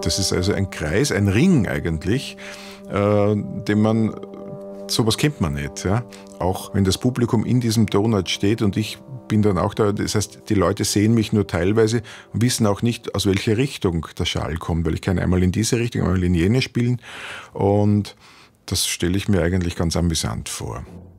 Das ist also ein Kreis, ein Ring eigentlich, den man, sowas kennt man nicht. Ja? Auch wenn das Publikum in diesem Donut steht und ich bin dann auch da, das heißt, die Leute sehen mich nur teilweise und wissen auch nicht, aus welcher Richtung der Schall kommt, weil ich kann einmal in diese Richtung, einmal in jene spielen und das stelle ich mir eigentlich ganz amüsant vor.